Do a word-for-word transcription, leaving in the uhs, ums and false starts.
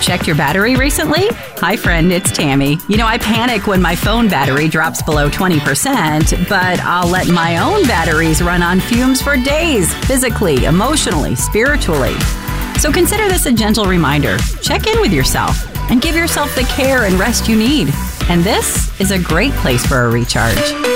checked your battery recently? Hi, friend, it's Tammy. You know, I panic when my phone battery drops below twenty percent, but I'll let my own batteries run on fumes for days, physically, emotionally, spiritually. So consider this a gentle reminder. Check in with yourself and give yourself the care and rest you need. And this is a great place for a recharge.